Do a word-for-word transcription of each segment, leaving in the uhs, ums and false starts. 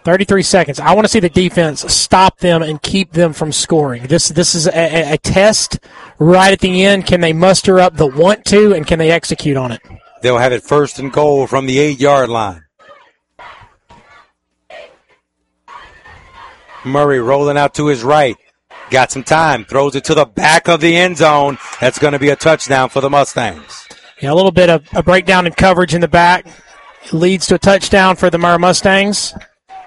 thirty-three seconds. I want to see the defense stop them and keep them from scoring. This this is a, a test right at the end. Can they muster up the want to, and can they execute on it? They'll have it first and goal from the eight-yard line. Murray rolling out to his right. Got some time. Throws it to the back of the end zone. That's going to be a touchdown for the Mustangs. Yeah, a little bit of a breakdown in coverage in the back. It leads to a touchdown for the Murrah Mustangs.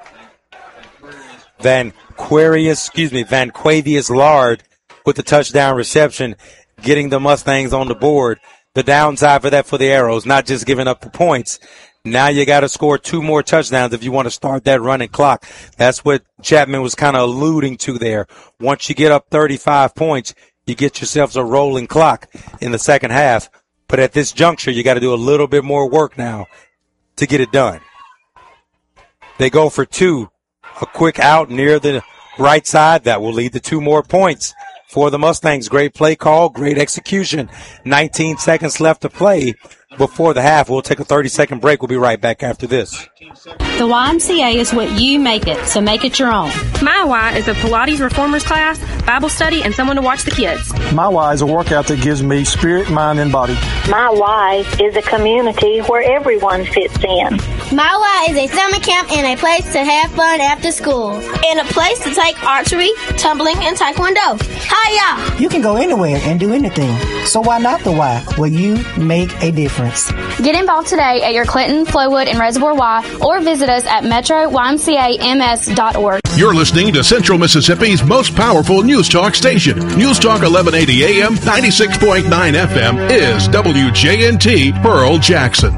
Van Quarius, excuse me, Van Quavius Lard with the touchdown reception, getting the Mustangs on the board. The downside for that for the Arrows, not just giving up the points. Now you got to score two more touchdowns if you want to start that running clock. That's what Chapman was kind of alluding to there. Once you get up thirty-five points, you get yourselves a rolling clock in the second half. But at this juncture, you got to do a little bit more work now to get it done. They go for two. A quick out near the right side. That will lead to two more points for the Mustangs. Great play call, great execution. nineteen seconds left to play before the half. We'll take a thirty-second break. We'll be right back after this. The Y M C A is what you make it, so make it your own. My Y is a Pilates Reformers class, Bible study, and someone to watch the kids. My Y is a workout that gives me spirit, mind, and body. My Y is a community where everyone fits in. My Y is a summer camp and a place to have fun after school. And a place to take archery, tumbling, and taekwondo. Hiya! You can go anywhere and do anything. So why not the Y, where you make a difference? Get involved today at your Clinton, Flowood, and Reservoir Y, or visit us at metro y m c a m s dot org. You're listening to Central Mississippi's most powerful news talk station. News Talk eleven eighty A M, ninety-six point nine F M is W J N T Pearl Jackson.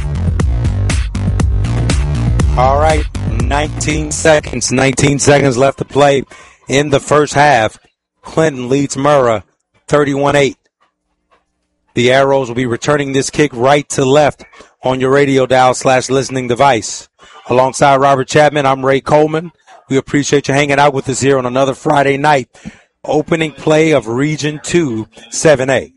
All right, nineteen seconds, nineteen seconds left to play in the first half. Clinton leads Murrah thirty-one eight. The Arrows will be returning this kick right to left on your radio dial slash listening device. Alongside Robert Chapman, I'm Ray Coleman. We appreciate you hanging out with us here on another Friday night. Opening play of Region two, seven A.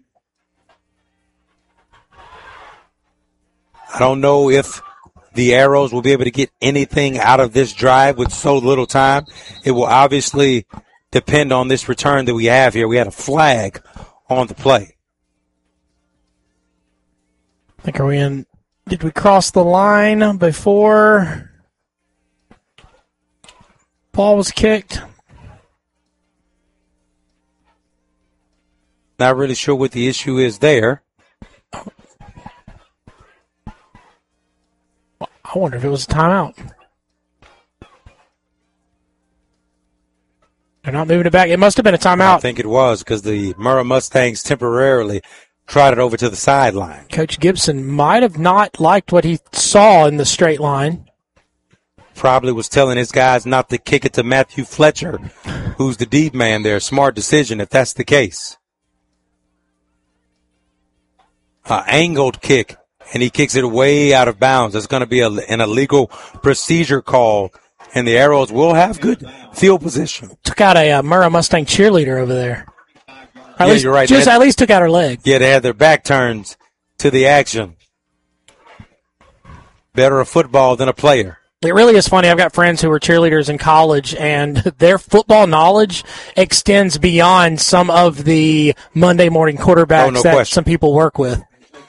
I don't know if the Arrows will be able to get anything out of this drive with so little time. It will obviously depend on this return that we have here. We had a flag on the play. I think are we in? Did we cross the line before ball was kicked? Not really sure what the issue is there. I wonder if it was a timeout. They're not moving it back. It must have been a timeout. I think it was because the Murrah Mustangs temporarily trotted over to the sideline. Coach Gibson might have not liked what he saw in the straight line. Probably was telling his guys not to kick it to Matthew Fletcher, who's the deep man there. Smart decision if that's the case. An angled kick, and he kicks it way out of bounds. It's going to be a, an illegal procedure call, and the Arrows will have good field position. Took out a uh, Murrah Mustang cheerleader over there. At yeah, least, you're right. Just had, at least took out her leg. Yeah, they had their back turns to the action. Better a football than a player. It really is funny. I've got friends who were cheerleaders in college, and their football knowledge extends beyond some of the Monday morning quarterbacks oh, no that question. some people work with.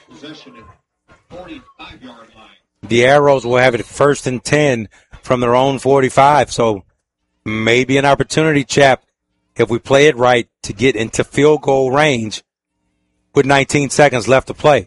The Arrows will have it first and ten from their own forty-five, so maybe an opportunity, Chap, if we play it right, to get into field goal range with nineteen seconds left to play.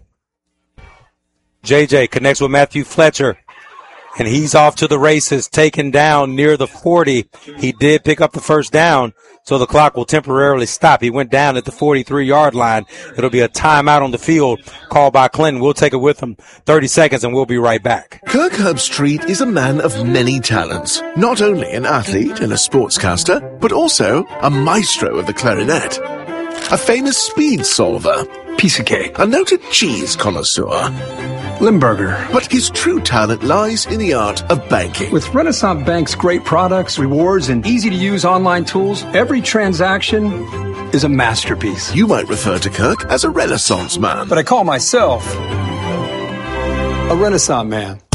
J J connects with Matthew Fletcher, and he's off to the races, taken down near the forty. He did pick up the first down, so the clock will temporarily stop. He went down at the forty-three-yard line. It'll be a timeout on the field called by Clinton. We'll take it with him. thirty seconds, and we'll be right back. Kirk Herbstreit is a man of many talents. Not only an athlete and a sportscaster, but also a maestro of the clarinet. A famous speed solver. Piece of cake. A noted cheese connoisseur. Limburger. But his true talent lies in the art of banking. With Renaissance Bank's great products, rewards, and easy-to-use online tools, every transaction is a masterpiece. You might refer to Kirk as a Renaissance man. But I call myself a Renaissance man.